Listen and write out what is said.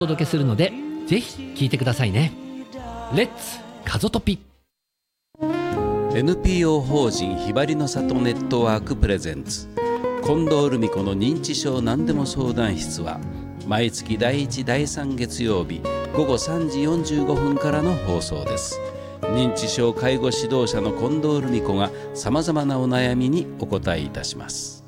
お届けするので、ぜひ聞いてくださいね。レッツカゾトピ。 NPO 法人ひばりの里ネットワークプレゼンツ近藤留美子の認知症何でも相談室は、毎月第1第3月曜日午後3時45分からの放送です。認知症介護指導者の近藤留美子がさまざまなお悩みにお答えいたします。